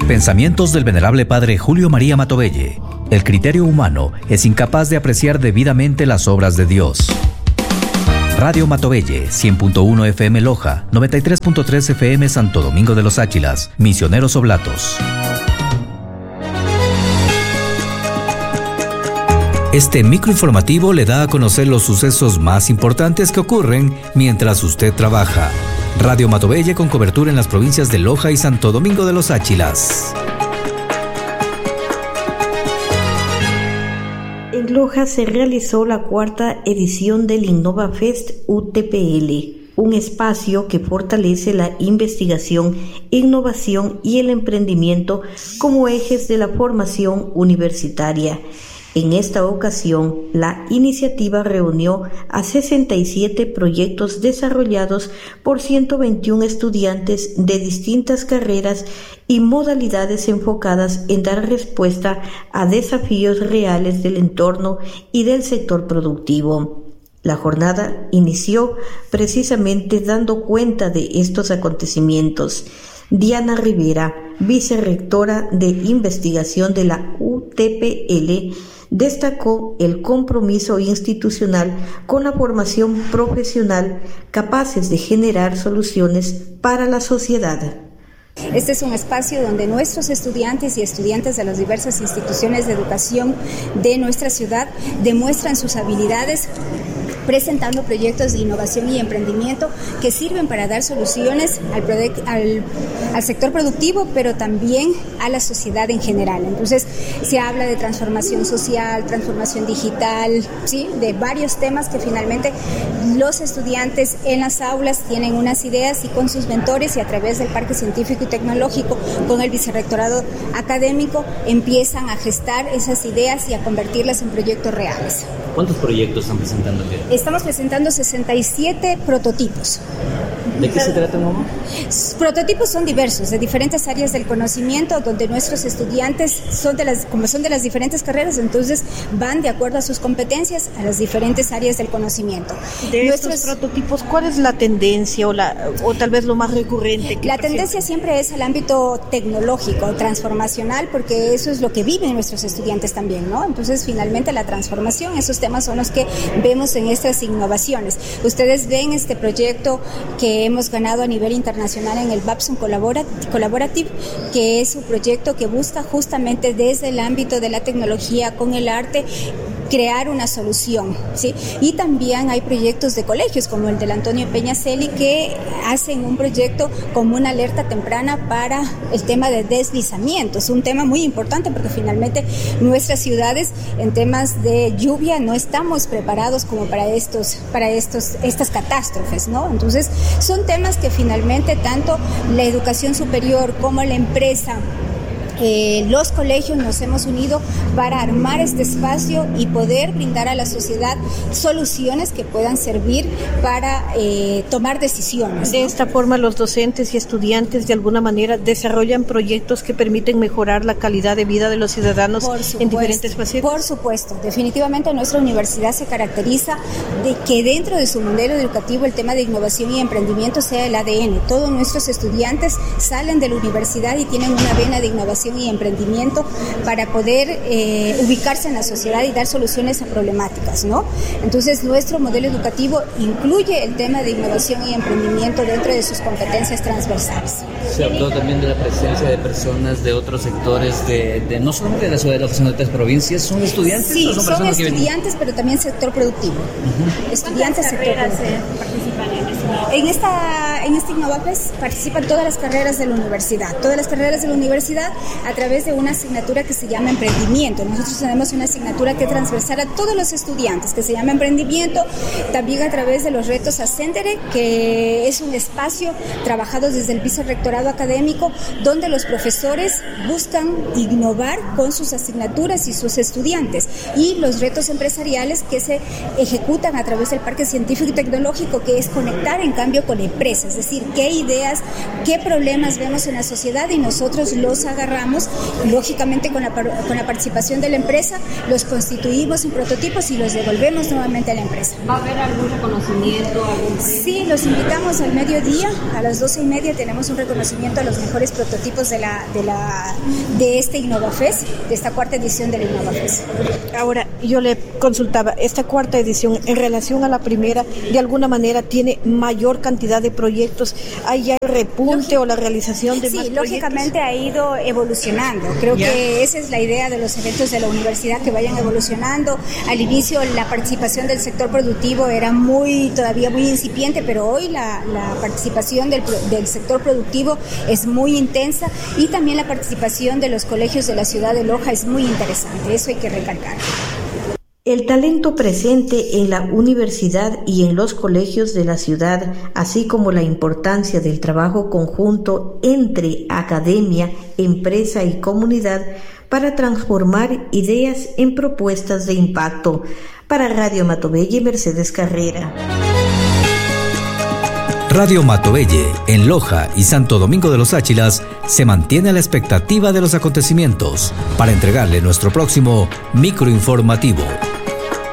Pensamientos del venerable padre Julio María Matovelle. El criterio humano es incapaz de apreciar debidamente las obras de Dios. Radio Matovelle, 100.1 FM Loja, 93.3 FM Santo Domingo de los Áchilas, Misioneros Oblatos. Este microinformativo le da a conocer los sucesos más importantes que ocurren mientras usted trabaja. Radio Matovelle con cobertura en las provincias de Loja y Santo Domingo de los Áchilas. En Loja se realizó la cuarta edición del InnovaFest UTPL, un espacio que fortalece la investigación, innovación y el emprendimiento como ejes de la formación universitaria. En esta ocasión, la iniciativa reunió a 67 proyectos desarrollados por 121 estudiantes de distintas carreras y modalidades enfocadas en dar respuesta a desafíos reales del entorno y del sector productivo. La jornada inició precisamente dando cuenta de estos acontecimientos. Diana Rivera, vicerrectora de investigación de la UTPL, destacó el compromiso institucional con la formación profesional capaces de generar soluciones para la sociedad. Este es un espacio donde nuestros estudiantes y estudiantes de las diversas instituciones de educación de nuestra ciudad demuestran sus habilidades presentando proyectos de innovación y emprendimiento que sirven para dar soluciones al sector productivo, pero también a la sociedad en general. Entonces, se habla de transformación social, transformación digital, ¿sí?, de varios temas que finalmente los estudiantes en las aulas tienen unas ideas y con sus mentores y a través del Parque Científico y Tecnológico, con el Vicerrectorado Académico, empiezan a gestar esas ideas y a convertirlas en proyectos reales. ¿Cuántos proyectos están presentando? Estamos presentando 67 prototipos. ¿De qué se trata, mamá? Prototipos son diversos, de diferentes áreas del conocimiento, donde nuestros estudiantes son de las diferentes carreras, entonces van de acuerdo a sus competencias a las diferentes áreas del conocimiento. De estos prototipos, ¿cuál es la tendencia o tal vez lo más recurrente? La tendencia siempre es el ámbito tecnológico, transformacional, porque eso es lo que viven nuestros estudiantes también, ¿no? Entonces, finalmente, la transformación, esos temas son los que vemos en estas innovaciones. Ustedes ven este proyecto que hemos ganado a nivel internacional en el Babson Collaborative, que es un proyecto que busca justamente desde el ámbito de la tecnología con el arte crear una solución, ¿sí? Y también hay proyectos de colegios como el del Antonio Peñaceli que hacen un proyecto como una alerta temprana para el tema de deslizamientos, un tema muy importante porque finalmente nuestras ciudades en temas de lluvia no estamos preparados como para estas catástrofes, ¿no? Entonces son temas que finalmente tanto la educación superior como la empresa, los colegios nos hemos unido para armar este espacio y poder brindar a la sociedad soluciones que puedan servir para tomar decisiones. De esta forma, los docentes y estudiantes de alguna manera desarrollan proyectos que permiten mejorar la calidad de vida de los ciudadanos en diferentes facetas. Por supuesto, definitivamente nuestra universidad se caracteriza de que dentro de su modelo educativo el tema de innovación y emprendimiento sea el ADN. Todos nuestros estudiantes salen de la universidad y tienen una vena de innovación y emprendimiento para poder ubicarse en la sociedad y dar soluciones a problemáticas, ¿no? Entonces, nuestro modelo educativo incluye el tema de innovación y emprendimiento dentro de sus competencias transversales. Se habló también de la presencia de personas de otros sectores, no solamente de la ciudad de Loja, sino de otras provincias. ¿Son estudiantes? Sí, ¿o son estudiantes, pero también sector productivo. Estudiantes, sector productivo. Participan en este InnovaFest participan todas las carreras de la universidad. Todas las carreras de la universidad a través de una asignatura que se llama emprendimiento. Nosotros tenemos una asignatura que es transversal a todos los estudiantes, que se llama emprendimiento, también a través de los retos Ascendere, que es un espacio trabajado desde el Vicerrectorado Académico, donde los profesores buscan innovar con sus asignaturas y sus estudiantes, y los retos empresariales que se ejecutan a través del Parque Científico y Tecnológico, que es conectar trabajar en cambio con empresas, es decir, qué ideas, qué problemas vemos en la sociedad y nosotros los agarramos, lógicamente con la participación de la empresa, los constituimos en prototipos y los devolvemos nuevamente a la empresa. ¿Va a haber algún reconocimiento? Sí, los invitamos al mediodía, a las 12:30 tenemos un reconocimiento a los mejores prototipos de este InnovaFest, de esta cuarta edición del InnovaFest. Ahora, yo le consultaba, esta cuarta edición en relación a la primera, de alguna manera tiene mayor cantidad de proyectos, ¿hay ya el repunte o la realización de más proyectos? Sí, lógicamente ha ido evolucionando, creo que esa es la idea de los eventos de la universidad, que vayan evolucionando. Al inicio la participación del sector productivo era todavía muy incipiente, pero hoy la participación del sector productivo es muy intensa y también la participación de los colegios de la ciudad de Loja es muy interesante, eso hay que recalcar. El talento presente en la universidad y en los colegios de la ciudad, así como la importancia del trabajo conjunto entre academia, empresa y comunidad para transformar ideas en propuestas de impacto. Para Radio Matovelle, Mercedes Carrera. Radio Matovelle, en Loja y Santo Domingo de los Áchilas, se mantiene a la expectativa de los acontecimientos para entregarle nuestro próximo microinformativo.